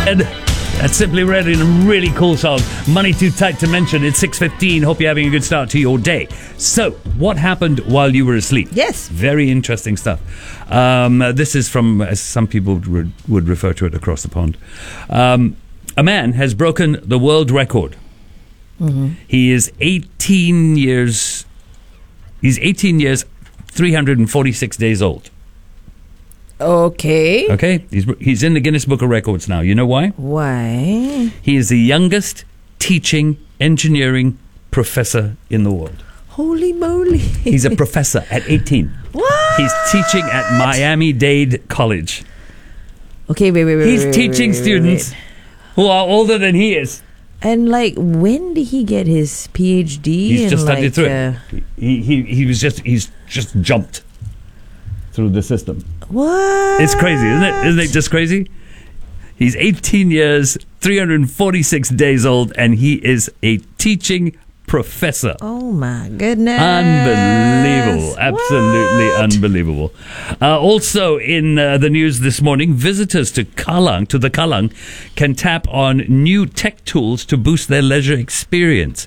Ed, that's Simply Red in a really cool song. Money Too Tight to Mention. It's 6:15. Hope you're having a good start to your day. So, what happened while you were asleep? Yes. Very interesting stuff. This is from, as some people would refer to it across the pond. A man has broken the world record. Mm-hmm. He is 18 years... He's 18 years, 346 days old. Okay. Okay? He's in the Guinness Book of Records now. You know why? Why? He is the youngest teaching engineering professor in the world. Holy moly. He's a professor at 18. What? He's teaching at Miami-Dade College. Okay, wait. He's teaching students who are older than he is. And when did he get his PhD? He's just studied through it. He's just jumped through the system. What? It's crazy, isn't it? Isn't it just crazy? He's 18 years, 346 days old, and he is a teaching professor. Oh my goodness. Unbelievable. Absolutely unbelievable. Also in the news this morning, visitors to the Kallang, can tap on new tech tools to boost their leisure experience.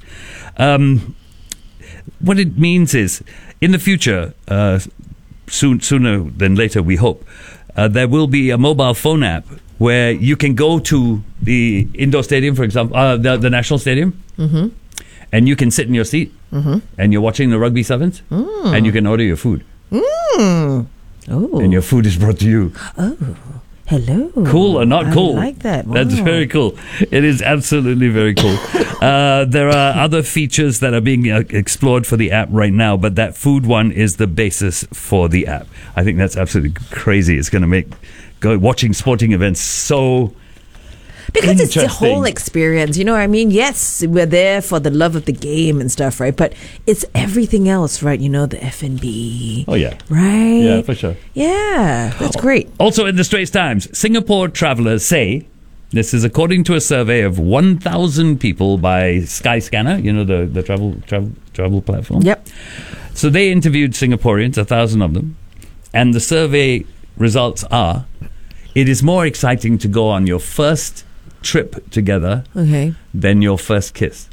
What it means is, in the future, sooner than later, we hope, there will be a mobile phone app where you can go to the indoor stadium, for example, the National Stadium, mm-hmm. and you can sit in your seat, mm-hmm. and you're watching the rugby sevens, and you can order your food. Oh. And your food is brought to you. Oh, hello. Cool or not cool? I like that. Wow. That's very cool. It is absolutely very cool. There are other features that are being explored for the app right now, but that food one is the basis for the app. I think that's absolutely crazy. It's going to make watching sporting events so because it's the whole experience, you know what I mean? Yes, we're there for the love of the game and stuff, right? But it's everything else, right? You know, the F&B. Oh, yeah. Right? Yeah, for sure. Yeah, that's great. Also in the Straits Times, Singapore travelers say, this is according to a survey of 1,000 people by Skyscanner, you know, the travel platform. Yep. So they interviewed Singaporeans, 1,000 of them, and the survey results are, it is more exciting to go on your first trip together than your first kiss.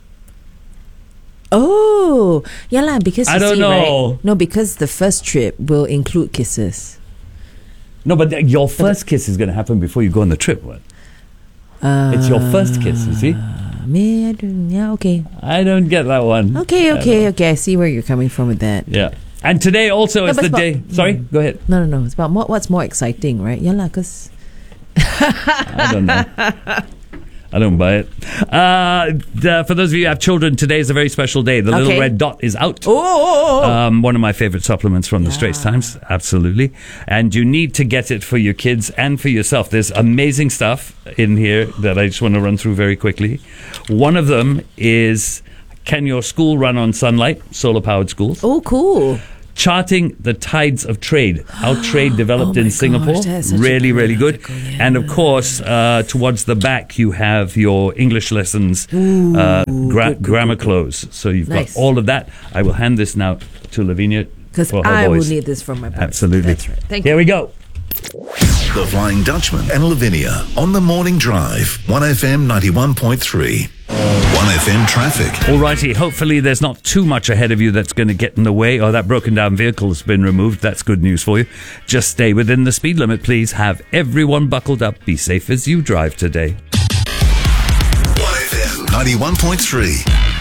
Oh, yeah lah, because I don't know. Right? No, because the first trip will include kisses. No, but your first kiss is going to happen before you go on the trip. What? It's your first kiss, you see? Okay. I don't get that one. Okay. I see where you're coming from with that. Yeah. And today also is the day... Sorry, go ahead. No. It's about what's more exciting, right? Yeah lah, because... I don't know. I don't buy it. For those of you who have children, today is a very special day. The Little Red Dot is out. One of my favorite supplements from the Straits Times. Absolutely. And you need to get it for your kids and for yourself. There's amazing stuff in here that I just want to run through very quickly. One of them is, can your school run on sunlight? Solar-powered schools. Oh, cool. Charting the tides of trade, how trade developed in Singapore. Really good. Yeah. And of course, towards the back, you have your English lessons, grammar close. So you've got all of that. I will hand this now to Lavinia. Because I will need this for my boys. Absolutely. That's right. Thank you. Here we go. The Flying Dutchman and Lavinia on the Morning Drive, 1FM 91.3. 1FM traffic. Alrighty, hopefully there's not too much ahead of you that's going to get in the way, or that broken down vehicle has been removed. That's good news for you. Just stay within the speed limit, please. Have everyone buckled up. Be safe as you drive today. 1FM 91.3.